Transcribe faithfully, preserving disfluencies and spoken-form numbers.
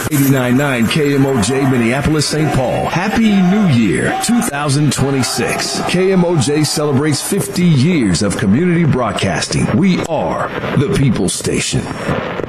eighty-nine point nine K M O J Minneapolis, Saint Paul. Happy New Year two thousand twenty-six. K M O J celebrates fifty years of community broadcasting. We are the People's Station.